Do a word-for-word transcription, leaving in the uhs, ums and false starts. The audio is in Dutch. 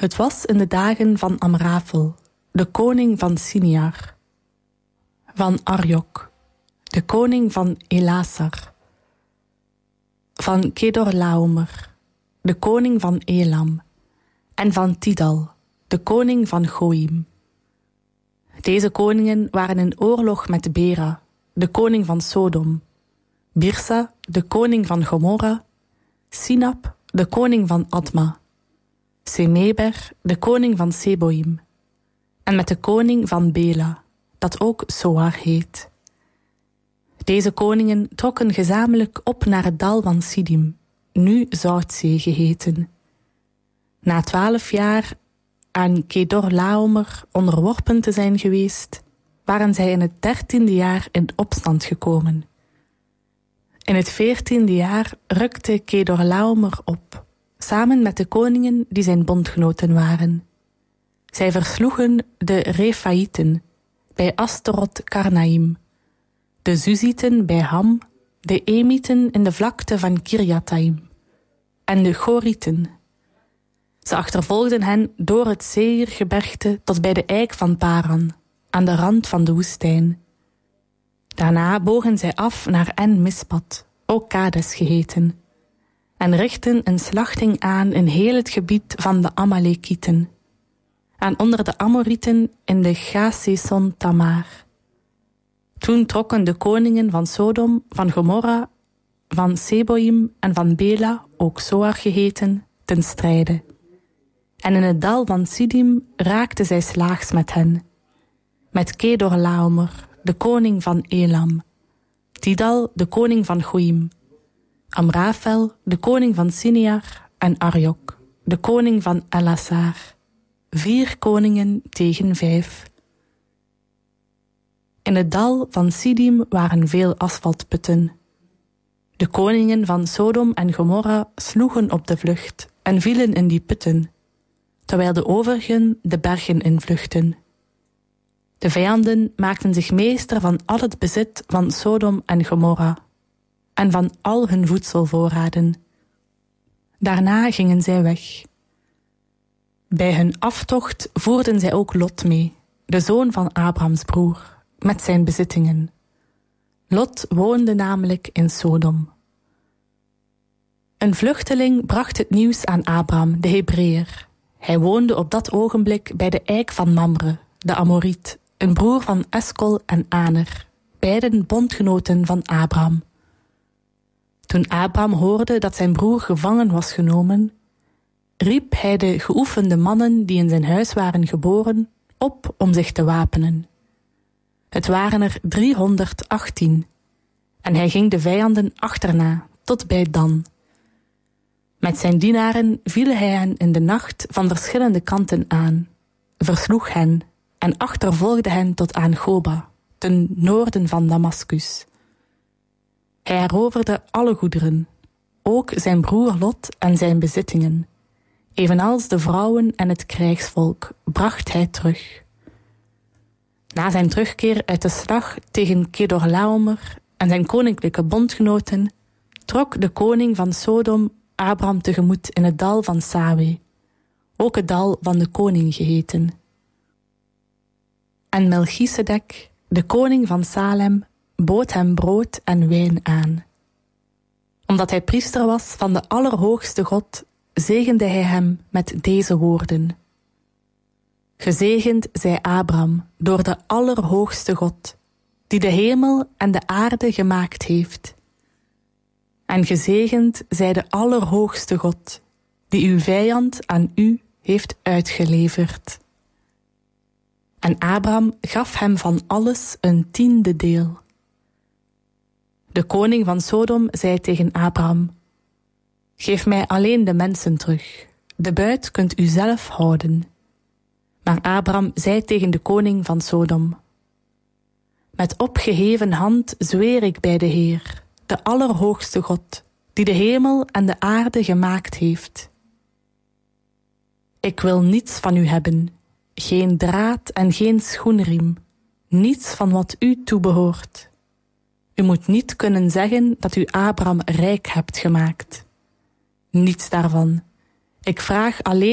Het was in de dagen van Amrafel, de koning van Siniar, van Arjok, de koning van Elasar, van Kedorlaomer, de koning van Elam, en van Tidal, de koning van Goïm. Deze koningen waren in oorlog met Bera, de koning van Sodom, Birsa, de koning van Gomorra, Sinab, de koning van Adma, Semeber, de koning van Seboim, en met de koning van Bela, dat ook Zoar heet. Deze koningen trokken gezamenlijk op naar het dal van Siddim, nu Zoutzee geheten. Na twaalf jaar aan Kedorlaomer onderworpen te zijn geweest, waren zij in het dertiende jaar in opstand gekomen. In het veertiende jaar rukte Kedorlaomer op, samen met de koningen die zijn bondgenoten waren. Zij versloegen de Refaïten bij Asterot Karnaim, de Zuzieten bij Ham, de Emieten in de vlakte van Kirjataim en de Gorieten. Ze achtervolgden hen door het Seirgebergte tot bij de eik van Paran, aan de rand van de woestijn. Daarna bogen zij af naar En-Mispat, ook Kades geheten, en richtten een slachting aan in heel het gebied van de Amalekieten, en onder de Amorieten in de Gaseson Tamar. Toen trokken de koningen van Sodom, van Gomorra, van Seboim en van Bela, ook Zoar geheten, ten strijde. En in het dal van Siddim raakten zij slaags met hen, met Kedorlaomer, de koning van Elam, Tidal, de koning van Goïm, Amrafel, de koning van Siniar, en Arjok, de koning van Elasar. Vier koningen tegen vijf. In het dal van Siddim waren veel asfaltputten. De koningen van Sodom en Gomorra sloegen op de vlucht en vielen in die putten, terwijl de overigen de bergen invluchtten. De vijanden maakten zich meester van al het bezit van Sodom en Gomorra en van al hun voedselvoorraden. Daarna gingen zij weg. Bij hun aftocht voerden zij ook Lot mee, de zoon van Abrams broer, met zijn bezittingen. Lot woonde namelijk in Sodom. Een vluchteling bracht het nieuws aan Abram, de Hebreeër. Hij woonde op dat ogenblik bij de eik van Mamre, de Amoriet, een broer van Eskol en Aner, beiden bondgenoten van Abram. Toen Abram hoorde dat zijn broer gevangen was genomen, riep hij de geoefende mannen die in zijn huis waren geboren op om zich te wapenen. Het waren er driehonderdachttien, en hij ging de vijanden achterna tot bij Dan. Met zijn dienaren viel hij hen in de nacht van verschillende kanten aan, versloeg hen en achtervolgde hen tot aan Goba, ten noorden van Damascus. Hij heroverde alle goederen, ook zijn broer Lot en zijn bezittingen, evenals de vrouwen en het krijgsvolk, bracht hij terug. Na zijn terugkeer uit de slag tegen Kedorlaomer en zijn koninklijke bondgenoten, trok de koning van Sodom Abram tegemoet in het dal van Sawe, ook het dal van de koning geheten. En Melchisedek, de koning van Salem, bood hem brood en wijn aan. Omdat hij priester was van de Allerhoogste God, zegende hij hem met deze woorden. Gezegend zij Abram door de Allerhoogste God, die de hemel en de aarde gemaakt heeft. En gezegend zij de Allerhoogste God, die uw vijand aan u heeft uitgeleverd. En Abram gaf hem van alles een tiende deel. De koning van Sodom zei tegen Abram: geef mij alleen de mensen terug, de buit kunt u zelf houden. Maar Abram zei tegen de koning van Sodom: met opgeheven hand zweer ik bij de Heer, de Allerhoogste God, die de hemel en de aarde gemaakt heeft. Ik wil niets van u hebben, geen draad en geen schoenriem, niets van wat u toebehoort. U moet niet kunnen zeggen dat u Abram rijk hebt gemaakt. Niets daarvan. Ik vraag alleen